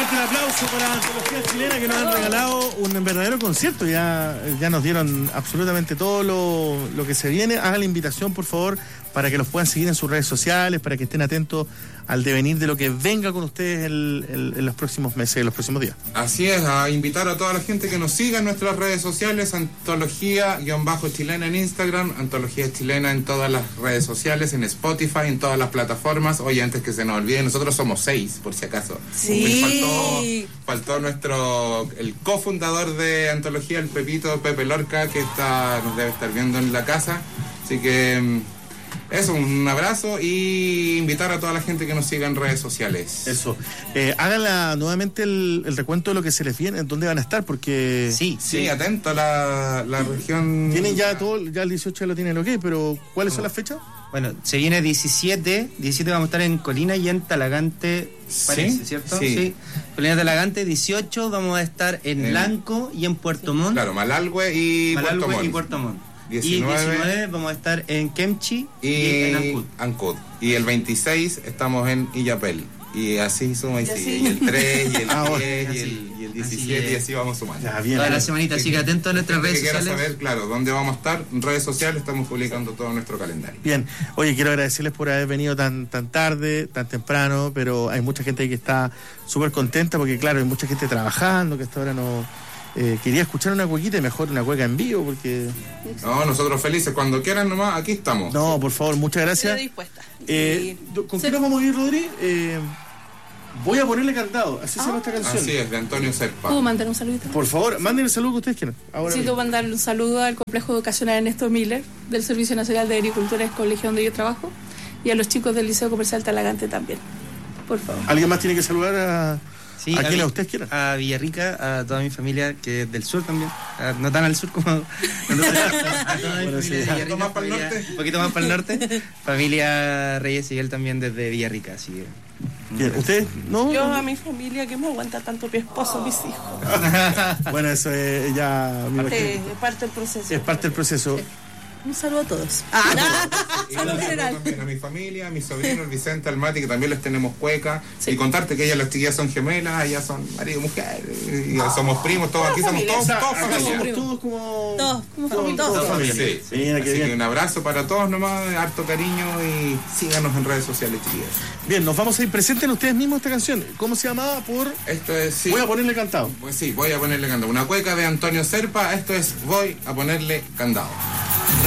Fuerte el aplauso para Antología Chilena, que nos han regalado un verdadero concierto. Ya nos dieron absolutamente todo lo que se viene. Hagan la invitación, por favor, para que los puedan seguir en sus redes sociales, para que estén atentos al devenir de lo que venga con ustedes en los próximos meses, en los próximos días. Así es, a invitar a toda la gente que nos siga en nuestras redes sociales, Antología-Chilena en Instagram, Antología Chilena en todas las redes sociales, en Spotify, en todas las plataformas. Oye, antes que se nos olvide, nosotros somos 6, por si acaso. Sí. Faltó el cofundador de Antología, el Pepito, Pepe Lorca, que nos debe estar viendo en la casa. Así que eso, un abrazo y invitar a toda la gente que nos siga en redes sociales. Eso. Háganla nuevamente el recuento de lo que se les viene, dónde van a estar, porque... Sí, atento a la región... Tienen ya todo, ya el 18 lo tienen ok, pero ¿cuáles son las fechas? Bueno, se viene 17 vamos a estar en Colina y en Talagante, parece, ¿cierto? Sí. Colina, Talagante, 18 vamos a estar en Lanco y en Puerto Montt. Claro, Malalhue y Puerto Montt. 19 vamos a estar en Kemchi y en Ancud. Y el 26 estamos en Illapel. Y así suma y sigue. Y el 3, y el 10, y el 17, y así vamos sumando. Toda la semanita, así que atento a nuestras redes sociales. Si quieres saber, claro, dónde vamos a estar, en redes sociales estamos publicando todo nuestro calendario. Bien, oye, quiero agradecerles por haber venido tan tarde, tan temprano, pero hay mucha gente ahí que está súper contenta, porque claro, hay mucha gente trabajando, que hasta ahora no... quería escuchar una cuequita y mejor una cueca en vivo, porque... No, nosotros felices, cuando quieran nomás, aquí estamos. No, por favor, muchas gracias. Estoy dispuesta. ¿Con qué nos vamos a ir, Rodri? Voy a ponerle candado, así se llama esta canción. Así es, de Antonio Serpa. ¿Puedo mandar un saludito? Por favor, manden el saludo que ustedes quieran. Necesito mandarle un saludo al Complejo Educacional Ernesto Miller, del Servicio Nacional de Agricultura, colegio donde yo trabajo, y a los chicos del Liceo Comercial Talagante también. Por favor. ¿Alguien más tiene que saludar a quienes ustedes quieran? A Villarrica, a toda mi familia, que es del sur también, no tan al sur como... a toda mi familia de Villarrica, más para el norte. Un poquito más para el norte. Familia Reyes y él también desde Villarrica, así que... Bien, ¿usted? ¿No? Yo a mi familia, que me aguanta tanto mi esposo, mis hijos. Bueno, eso es ya... Es parte del proceso. Es parte del proceso. Un saludo a todos. Saludo general. También a mi familia, a mis sobrinos, Vicente, al Mati, que también les tenemos cueca. Sí. Y contarte que ellas, las chiquillas, son gemelas, ellas son marido y mujer. Y somos primos, todos aquí somos todos familia. Todos familia. Sí. Así que un abrazo para todos nomás, harto cariño y síganos en redes sociales, chiquillas. Bien, nos vamos a ir. Presenten ustedes mismos esta canción. ¿Cómo se llamaba? Esto es... Sí. Voy a ponerle candado. Pues sí, voy a ponerle candado. Una cueca de Antonio Serpa, esto es Voy a ponerle candado.